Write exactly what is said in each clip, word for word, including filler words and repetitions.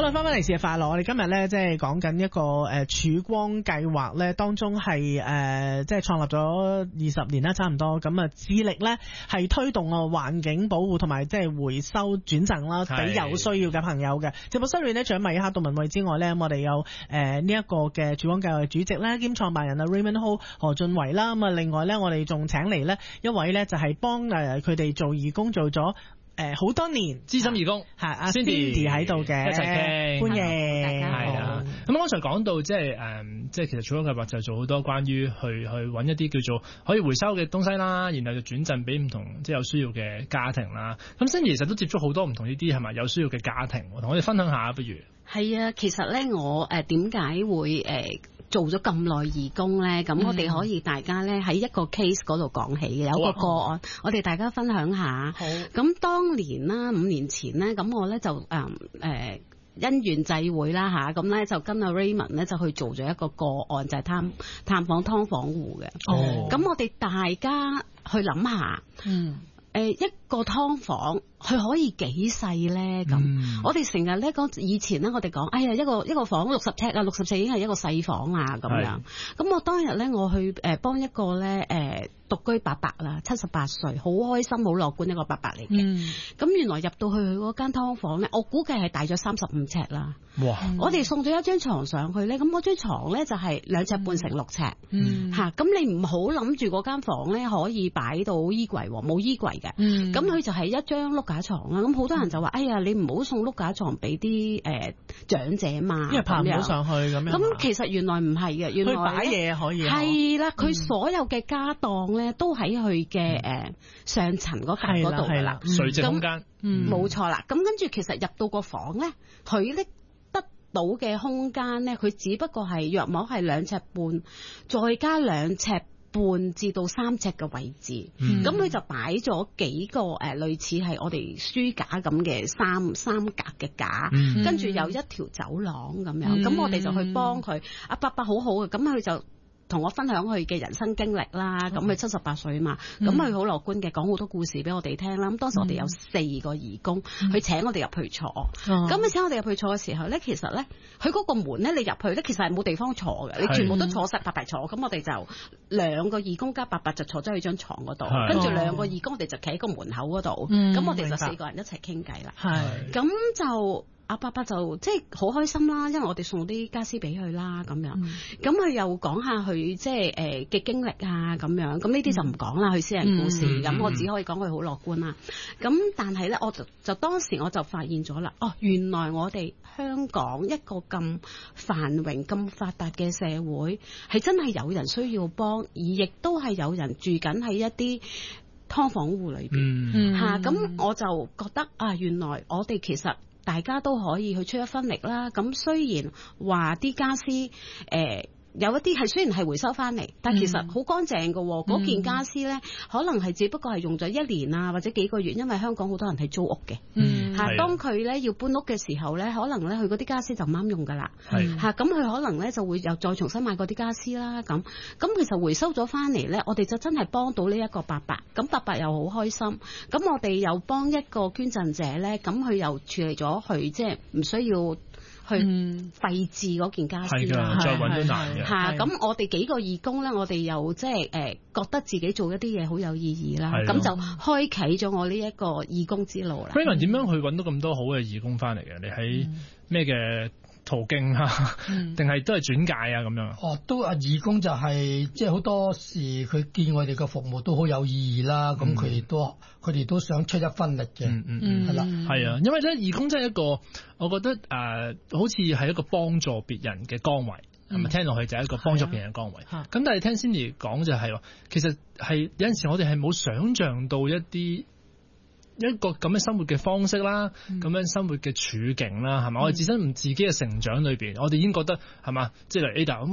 啊，翻返嚟是快樂，我哋今日咧即係講緊一個誒曙光計劃咧，當中係誒即係創立咗二十年啦，差唔多咁啊，致力咧係推動啊環境保護同埋即係回收轉贈啦，俾有需要嘅朋友嘅。直播室裏咧，除咗米克杜文慧之外咧，我哋有誒呢一個嘅曙光計劃主席啦兼創辦人啊 Raymond Ho 何俊維啦，咁啊另外咧我哋仲請嚟咧一位咧就係幫誒佢哋做義工做咗誒好多年資深義工係阿 Cindy 喺度嘅， 一齊傾， 歡迎大家。 係啊，咁剛才講到即係誒，即係其實曙光計劃就做好多關於去去揾一啲叫做可以回收嘅東西啦，然後就轉贈俾唔同即係有需要嘅家庭啦。咁 Cindy 其實都接觸好多唔同呢啲係咪有需要嘅家庭，同我哋分享下不如？ 係啊，其實咧我誒點解會誒、呃、做咗咁耐義工咧？咁我哋可以大家咧喺一個 case 嗰度講起嘅，有個個案，啊、我哋大家分享下。好。咁當年啦，五年前咧，咁我咧就誒誒、呃、因緣際會啦吓，咁咧就跟阿 Raymond 咧就去做咗一個個案，就係、是、探探訪劏房戶嘅。哦。咁我哋大家去諗下。嗯。誒、呃、一個劏房佢可以幾細咧？咁、嗯、我哋成日咧講以前咧，我哋講哎呀一個一個房六十尺啊，六十尺已經係一個細房啊咁樣。咁我當日咧我去誒幫、呃、一個咧誒、呃、獨居伯伯啦，七十八歲，好開心好樂觀一個伯伯嚟嘅。咁、嗯、原來入到去佢嗰間劏房咧，我估計係大咗三十五尺啦。哇！我哋送咗一張床上去咧，咁嗰張床咧就係兩尺半乘六尺。嗯。吓、嗯，咁、啊、你唔好諗住嗰間房咧可以擺到衣櫃，冇衣櫃嘅。嗯。咁佢就係一張碌架床啦。咁好多人就話：哎呀，你唔好送碌架床俾啲誒長者嘛， 因為爬唔到上去咁樣。咁其實原來唔係嘅，原來佢擺嘢可以。 係啦，佢所有嘅家當咧都喺佢嘅誒上層嗰格嗰度㗎啦， 垂直空間。 嗯，冇錯啦。咁跟住其實入到個房咧，佢拎得到嘅空間咧，佢只不過係約莫係兩尺半，再加兩尺半至到三尺嘅位置。咁佢、嗯、就擺咗幾個誒、呃、類似係我哋書架咁嘅三三格嘅架，嗯、跟住有一條走廊咁樣。咁、嗯、我哋就去幫佢。阿伯伯好好嘅，咁佢就同我分享佢嘅人生經歷啦，咁佢七十八歲啊嘛，咁佢好樂觀嘅，講好多故事俾我哋聽啦。咁當時我哋有四個義工，佢、嗯、請我哋入去坐。咁佢、嗯、請我哋入去坐嘅時候咧，其實咧，佢嗰個門咧，你入去咧，其實係冇地方坐嘅，你全部都坐晒白白坐。咁我哋就兩個義工加伯伯就坐咗喺張床嗰度，跟住兩個義工我哋就企喺個門口嗰度。咁、嗯、我哋就四個人一齊傾偈啦。係，咁就。阿伯伯就即係好開心啦，因為我哋送啲家私俾佢啦，咁樣。咁佢、嗯、又講下佢即係誒嘅經歷啊，咁樣。咁呢啲就唔講啦，佢私人故事。咁、嗯、我只可以講佢好樂觀啦。咁但係咧，我就就當時我就發現咗啦，哦，原來我哋香港一個咁繁榮、咁發達嘅社會，係真係有人需要幫，而亦都係有人住緊喺一啲劏房戶裏邊嚇。咁、嗯啊、我就覺得啊，原來我哋其實大家都可以去出一分力啦。咁雖然話啲家私誒、呃、有一啲係雖然係回收翻嚟，但其實好乾淨嘅。嗰、嗯、件家私咧，可能係只不過係用咗一年啊，或者幾個月，因為香港好多人係租屋嘅。嗯，嚇、啊，當佢咧要搬屋嘅時候咧，可能咧佢嗰啲家私就唔啱用噶啦。係嚇，咁佢可能咧就會又再重新買嗰啲家私啦。咁咁其實回收咗翻嚟咧，我哋就真係幫到呢一個伯伯。咁伯伯又好開心。咁我哋又幫一個捐贈者咧，咁佢又處理咗佢即係唔需要去廢置嗰件家私啦， 再揾都難嘅。 嚇，咁我哋幾個義工咧，我哋又即係誒覺得自己做一啲嘢好有意義啦，咁就開啟咗我呢一個義工之路啦。 Raymond 點樣去揾到咁多好嘅義工翻嚟嘅？你喺咩嘅途徑啊？定係、嗯、都係轉介啊咁樣？ 哦，都啊義工就係、是、即係好多時佢見我哋嘅服務都好有意義啦，咁佢哋都佢哋都想出一分力嘅。嗯嗯嗯，係啦， 係啊，因為咧義工真係一個，我覺得誒、呃，好似係一個幫助別人嘅崗位，係咪、嗯？聽落去就係一個幫助別人嘅崗位。咁、啊、但係聽 Cindy 講就係、是、話，其實係有陣時我哋係冇想像到一啲。一個咁嘅生活嘅方式啦，咁、嗯、樣生活嘅處境啦，係咪？嗯、我哋自身唔自己嘅成長裏邊，我哋已經覺得係嘛，即係嚟 Ada 咁，我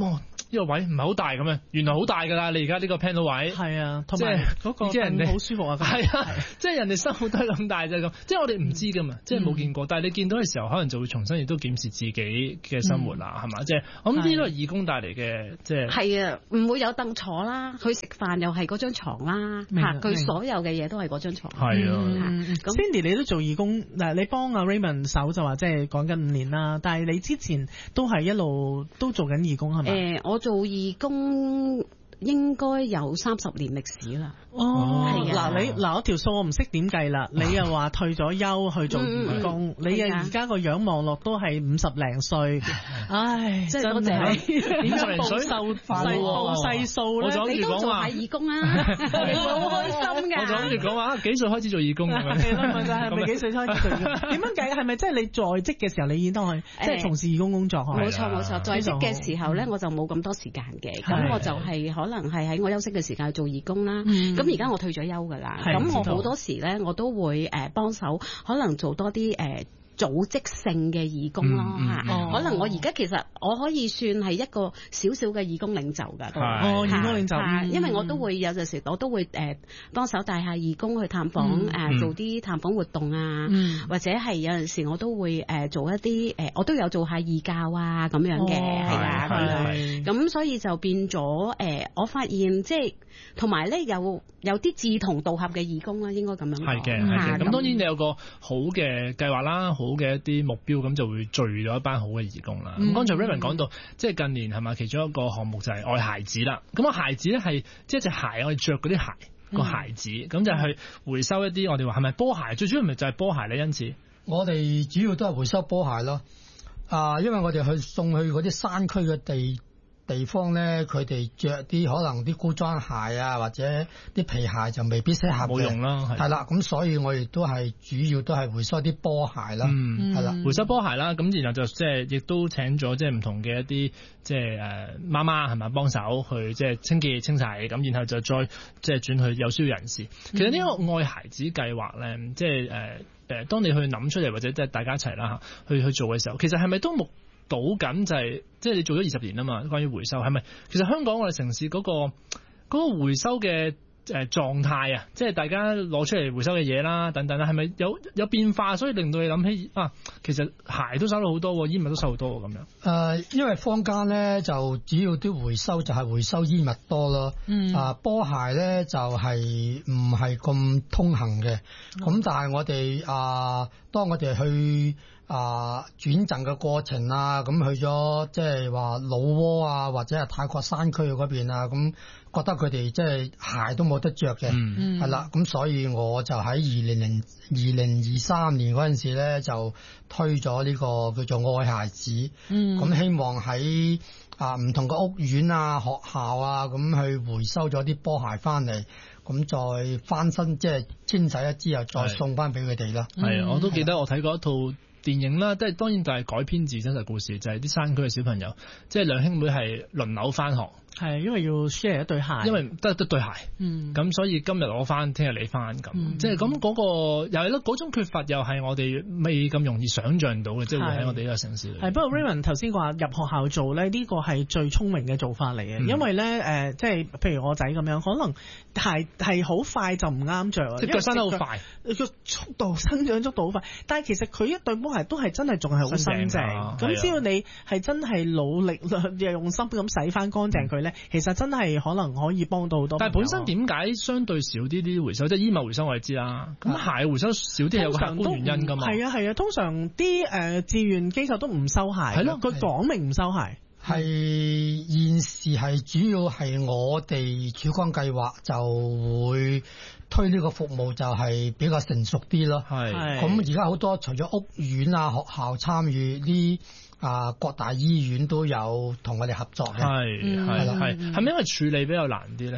呢個位唔係好大咁樣，原來好大㗎啦！你而家呢個 panel 位係啊，同埋嗰個即係人哋好舒服啊， 係啊，即係人哋生活得咁大就係咁，即係我哋唔知㗎嘛，即係冇見過。但係你見到嘅時候，可能就會重新亦都檢視自己嘅生活啦，係嘛？即係我諗呢啲都係義工帶嚟嘅，即係係啊，唔會有凳坐啦，佢食飯又係嗰張床啦，嚇佢所有嘅嘢都係嗰張床。 係啊 ，Cindy 你都做義工嗱，你幫阿 Raymond 手就話即係講緊五年啦，但係你之前都係一路都做緊義工係咪？ 誒，我做義工應該有三十年歷史啦。 哦， 係啊嗱你嗱我條數我唔識點計啦，你又話退咗休去做義工，你啊而家個樣望落都係五十零歲，唉， 真係多謝你， 點樣報數細報細數咧？ 你都做下義工啊，你會好開心㗎。 我就諗住講話幾歲開始做義工咁樣？ 係咯，問曬係咪幾歲開始做義工？點樣計？係咪即係你在職嘅時候你已經都係即係從事義工工作？ 冇錯冇錯，在職嘅時候咧我就冇咁多時間嘅，咁我就係可能係喺我休息嘅時間做義工啦。咁而家我退咗休㗎啦，咁我好多時咧我都會誒幫手，可能做多啲誒組織性嘅義工咯嚇，可能我而家其實我可以算係一個小小嘅義工領袖㗎，都哦義工領袖， 因為我都會有陣時我都會誒幫手帶下義工去探訪誒做啲探訪活動啊，或者係有陣時我都會誒做一啲誒我都有做下義教啊咁樣嘅，係啊咁樣，咁所以就變咗誒我發現即係同埋咧有有啲志同道合嘅義工啦，應該咁樣講。 係嘅係嘅，咁當然你有個好嘅計劃啦，好嘅一啲目標，咁就會聚咗一班好嘅義工啦。咁剛才 Raymond 講到，即係近年係咪其中一個項目就係愛孩子啦。咁個孩子咧係即係隻鞋，我哋着嗰啲鞋個孩子，咁就係去回收一啲我哋話係咪波鞋？最主要咪就係波鞋咧，因此我哋主要都係回收波鞋咯。啊，因為我哋去送去嗰啲山區嘅地。地方咧，佢哋着啲可能啲高踭鞋啊，或者啲皮鞋就未必適合冇用啦， 係啦。咁所以我亦都係主要都係回收啲波鞋啦，係啦、 嗯，回收波鞋啦。咁然後就即係亦都請咗即係唔同嘅一啲即係誒媽媽係咪幫手去即係清潔清洗，咁然後就再即係轉去有需要人士。其實呢個愛孩子計劃咧，即係誒誒，當你去諗出嚟或者即係大家一齊啦嚇，去去做嘅時候，其實係咪都目到緊就係、是，即係你做咗二十年啊嘛，關於回收係咪？其實香港我哋城市嗰、那個嗰、那個回收嘅誒狀態啊，即係大家攞出嚟回收嘅嘢啦，等等啦，係咪有有變化，所以令到你諗起啊，其實鞋都收咗好多，衣物都收好多咁樣。誒、 呃，因為坊間咧就主要啲回收就係回收衣物多咯，嗯，啊波鞋咧就係唔係咁通行嘅，咁、嗯、但係我哋啊，當我哋去。啊，轉贈嘅過程啊，咁去咗即係話老撾啊，或者係泰國山區嗰邊啊，咁覺得佢哋即係鞋都冇得着嘅，係啦、嗯，咁所以我就喺二零零二零二三年嗰陣時咧，就推咗呢個叫做愛孩子，咁、嗯、希望喺啊唔同嘅屋苑啊、學校啊，咁去回收咗啲波鞋翻嚟，咁再翻新即係清洗咗之後，再送翻俾佢哋啦。 係啊，我都記得我睇過一套電影啦，即係當然就係改編自真實故事，就係、是、啲山區嘅小朋友，即係兩兄妹係輪流翻學。 係，因為要 share 一對鞋， 因為得得對鞋， 嗯， 咁所以今日我翻，聽日你翻咁，嗯、即係咁嗰個又係咯，嗰種缺乏又係我哋未咁容易想像到嘅，即係會喺我哋呢個城市裏。係， 不過 Raymond 頭先話入學校做咧，呢個係最聰明嘅做法嚟嘅，嗯、因為咧誒、呃，即係譬如我仔咁樣，可能鞋係好快就唔啱着， 隻腳生得好快， 個速度生長速度好快，但係其實佢一對波鞋都係真係仲係好新淨，咁、啊、只要你係真係努力又用心咁洗翻乾淨佢咧。其實真係可能可以幫到好多， 但係本身點解相對少啲啲回收？即係衣物回收我哋知啦，咁鞋回收少啲有個客觀原因㗎嘛？係啊係啊，通常啲誒、呃、志願機構都唔收鞋，係咯，佢講明唔收鞋。 係現時係主要係我哋曙光計劃就會推呢個服務就係比較成熟啲咯。係，咁而家好多除咗屋苑啊、學校參與啲。啊！各大醫院都有同我哋合作嘅， 係係係係咪因為處理比較難啲咧？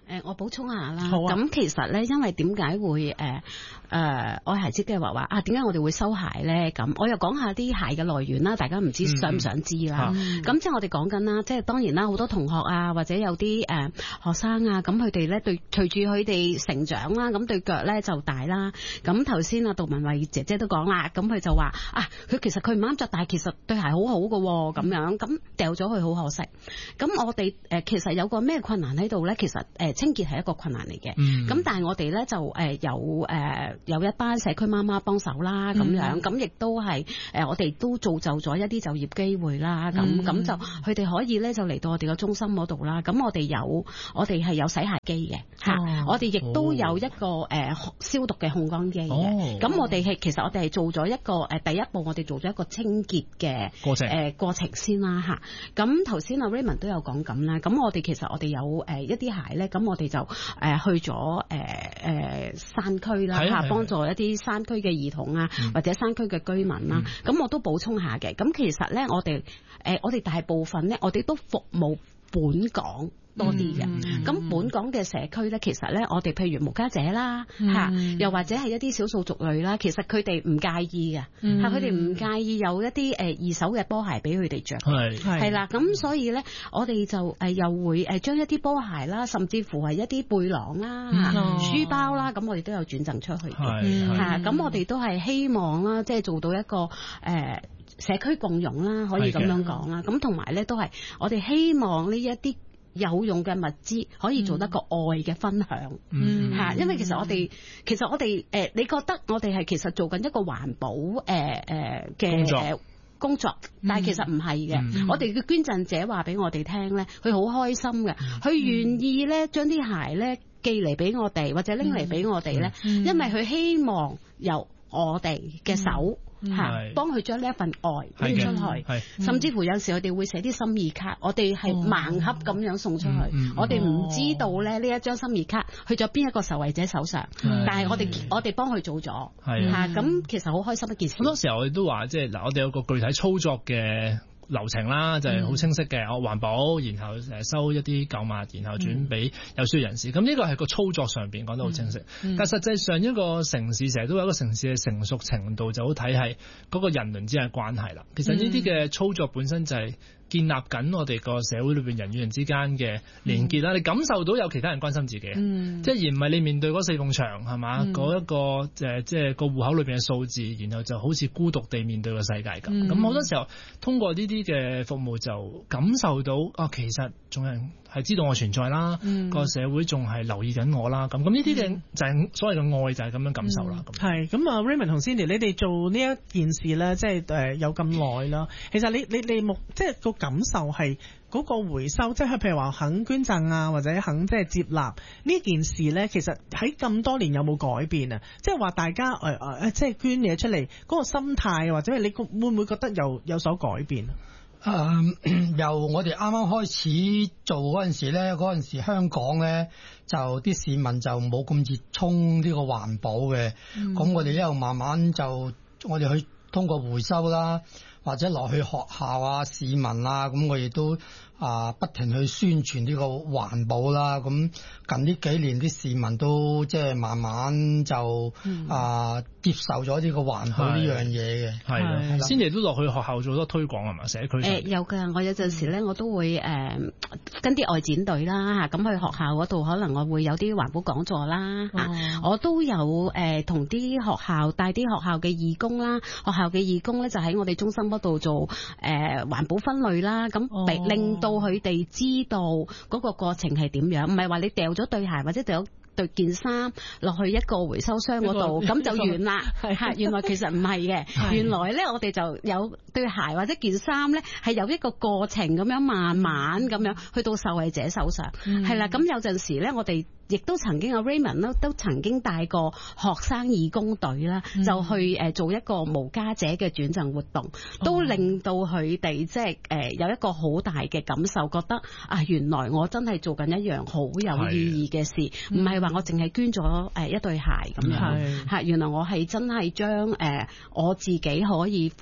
誒，我補充下啦。 好啊。 咁其實咧，因為點解會誒誒愛孩子計劃話啊？點解我哋會收鞋咧？咁我又講下啲鞋嘅來源啦，大家唔知想唔想知啦。咁、嗯嗯、即係我哋講緊啦，即係當然啦，好多同學啊，或者有啲誒、呃、學生啊，咁佢哋咧對隨住佢哋成長啦，咁對腳咧就大啦。咁頭先啊杜文慧姐姐都講啦，咁佢就話啊，佢其實佢唔啱着，但係其實對鞋好好嘅喎，咁樣咁掉咗佢好可惜。咁我哋誒、呃、其實有個咩困難喺度咧？其實誒。呃清潔係一個困難嚟嘅，咁、嗯、但係我哋咧就誒有誒有一班社區媽媽幫手啦，咁樣咁亦都係誒我哋都造就咗一啲就業機會啦，咁咁、嗯、就佢哋可以咧就嚟到我哋嘅中心嗰度啦，咁我哋有我哋係有洗鞋機嘅嚇，哦、我哋亦都有一個誒消毒嘅控乾機嘅，咁、哦、我哋係其實我哋係做咗一個誒第一步，我哋做咗一個清潔嘅過程誒過程先啦嚇，咁頭先阿 Raymond 都有講咁啦，咁我哋其實我哋有誒一啲鞋咧，咁我哋就誒去咗誒誒山區啦嚇，幫助一啲山區嘅兒童啊，嗯、或者山區嘅居民啦。咁、嗯、我都補充下嘅。咁其實咧，我哋誒、呃、我哋大部分咧，我哋都服務本港多啲嘅。咁、嗯、本港嘅社區咧，其實咧，我哋譬如無家者啦嚇，嗯、又或者係一啲少數族裔啦，其實佢哋唔介意嘅嚇，佢哋唔介意有一啲誒二手嘅波鞋俾佢哋着。係係啦，咁所以咧，我哋就誒又會誒將一啲波鞋啦，甚至乎係一啲背囊啦、嗯、書包啦，咁我哋都有轉贈出去嘅嚇。咁我哋都係希望啦，即係做到一個誒。呃社區共融啦，可以咁樣講啦。咁同埋咧，都係我哋希望呢一啲有用嘅物資可以做得個愛嘅分享。嗯，嚇，因為其實我哋其實我哋誒、呃，你覺得我哋係其實做緊一個環保誒誒嘅誒工作，但係其實唔係嘅。嗯、我哋嘅捐贈者話俾我哋聽咧，佢好開心嘅，佢願意咧將啲鞋咧寄嚟俾我哋，或者拎嚟俾我哋咧，嗯、因為佢希望由我哋嘅手。嚇，幫佢將呢一份愛拎出去，甚至乎有時佢哋會寫啲心意卡，我哋係盲盒咁樣送出去，嗯、我哋唔知道咧呢一張心意卡去咗邊一個受惠者手上，嗯、但係我哋我哋幫佢做咗，嚇咁、嗯、其實好開心一件事。好多時候我哋都話，即係嗱，我哋有個具體操作嘅流程啦，就係、是、好清晰嘅，我環保，然後誒收一啲舊物，然後轉俾有需要人士。咁呢個係個操作上邊講得好清晰。嗯嗯、但實際上一個城市成日都有一個城市嘅成熟程度，就好睇係嗰個人倫之間嘅關係啦。其實呢啲嘅操作本身就係建立緊我哋個社會裏邊人與人之間嘅連結啦。嗯、你感受到有其他人關心自己，嗯、即係而唔係你面對嗰四埲牆係嘛，嗰、嗯、一個誒即係個戶口裏邊嘅數字，然後就好似孤獨地面對個世界咁。咁好、嗯、多時候通過呢啲嘅服務就感受到啊，其實仲有人係知道我存在啦，個、嗯、社會仲係留意緊我啦。咁咁呢啲嘅就係所謂嘅愛，就係咁樣感受啦。 係咁啊 Raymond 同 Cindy，你哋做呢一件事咧，即係誒有咁耐啦。其實你你你目即係個感受係嗰個回收，即係譬如話肯捐贈啊，或者肯即係接納呢件事咧，其實喺咁多年有冇改變啊？即係話大家誒誒、呃、即係捐嘢出嚟嗰個心態，或者你會唔會覺得有有所改變啊？ 誒、呃，由我哋啱啱開始做嗰陣時咧，嗰陣時香港咧就啲市民就冇咁熱衷呢個環保嘅，咁、嗯、我哋一路慢慢就我哋去通過回收啦，或者落去學校啊、市民啊，咁我亦都啊不停去宣傳呢個環保啦。咁近呢幾年啲市民都即係慢慢就、嗯、啊接受咗呢個環保呢樣嘢嘅。 係啦，先嚟都落去學校做多推廣係嘛？社區誒有㗎，我有陣時咧我都會誒、呃、跟啲外展隊啦嚇，咁去學校嗰度可能我會有啲環保講座啦嚇，哦、我都有誒同啲學校帶啲學校嘅義工啦，學校嘅義工咧就喺我哋中心嗰度做誒、呃、環保分類啦，咁、哦、令到佢哋知道嗰個過程係點樣，唔係話你掉咗對鞋或者掉咗對件衫落去一個回收箱嗰度，咁就完啦。係原來其實唔係嘅，原來咧我哋就有對鞋或者件衫咧係有一個過程咁樣慢慢咁樣去到受惠者手上，係啦、嗯。咁有陣時咧我哋亦都曾經有 Raymond 都都曾經帶過學生義工隊啦，嗯、就去誒做一個無家者嘅轉贈活動，嗯、都令到佢哋即係誒有一個好大嘅感受，覺得啊原來我真係做緊一樣好有意義嘅事，唔係話我淨係捐咗誒一對鞋咁樣嚇，原來我係真係將誒我自己可以負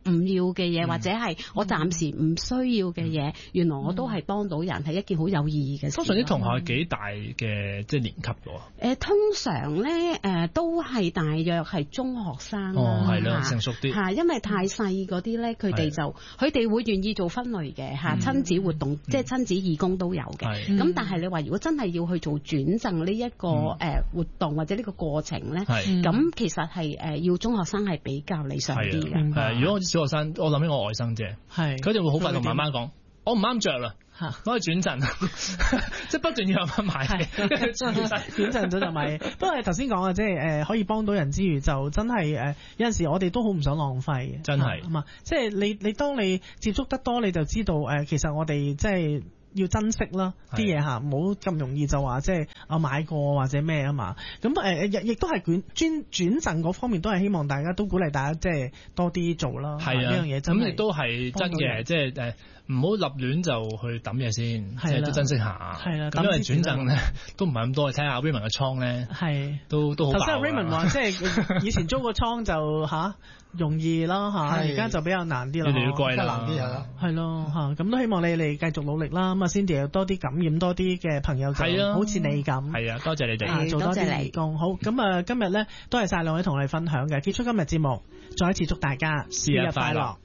唔要嘅嘢，嗯、或者係我暫時唔需要嘅嘢，嗯、原來我都係幫到人，係一件好有意義嘅事。 通常啲同學係幾大嘅即係年級㗎？誒、 呃，通常咧誒、呃、都係大約係中學生啦， 哦，係啦，成熟啲嚇，因為太細嗰啲咧，佢哋就佢哋會願意做分類嘅嚇，親子活動、嗯、即係親子義工都有嘅。咁、嗯、但係你話如果真係要去做轉贈呢一個誒活動或者呢個過程咧，咁、嗯、其實係誒要中學生係比較理想啲嘅。 係，如果我小學生，我諗起我外甥啫，係佢哋會好快同媽媽講，我唔啱着啦。攞去轉贈，即係不斷要有份買嘅， 轉贈咗就買。不過頭先講啊，即係誒可以幫到人之餘，就真係誒、呃、有陣時我哋都好唔想浪費嘅， 真係。 咁啊，即係你你當你接觸得多，你就知道誒、呃，其實我哋即係要珍惜啦啲嘢嚇，唔好咁容易就話即係我買過或者咩啊嘛。咁誒亦亦都係轉轉轉贈嗰方面，都係希望大家都鼓勵大家即係多啲做啦。係啊，呢樣嘢真係。咁亦都係真嘅，即係誒。唔好立亂就去抌嘢先，即係都珍惜下。係啦，咁因為轉贈咧都唔係咁多，睇下 Raymond 嘅倉咧，係都都好爆。頭先 Raymond 話即係以前租個倉就吓、啊、容易啦吓，而家就比較難啲啦， 越嚟越貴啦， 難啲係啦。 係咯吓，咁都希望你哋繼續努力啦。咁啊，Cindy有多啲感染多啲嘅朋友，就好似你咁。係啊，多謝你哋，做多啲義工。好，咁啊，今日咧都係晒兩位同我哋分享嘅。結束今日節目，再一次祝大家節日快樂。